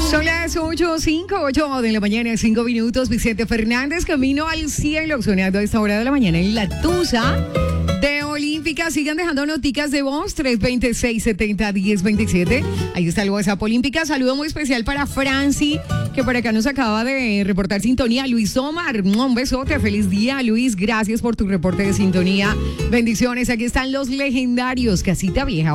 Son las 8:05 de la mañana, 5 minutos. Vicente Fernández, camino al cielo, sonando a esta hora de la mañana en La Tusa de Olímpica. Sigan dejando noticas de voz, 326-70-1027. Ahí está el WhatsApp Olímpica. Saludo muy especial para Franci, que por acá nos acaba de reportar sintonía. Luis Omar, un besote, feliz día, Luis. Gracias por tu reporte de sintonía. Bendiciones, aquí están los legendarios. Casita Vieja.